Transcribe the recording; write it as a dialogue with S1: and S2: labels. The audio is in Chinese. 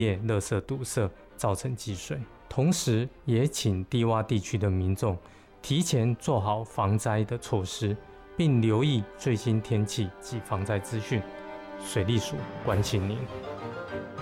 S1: 业垃圾堵塞，造成积水。同时，也请低洼地区的民众提前做好防灾的措施，并留意最新天气及防灾资讯。水利署关心您。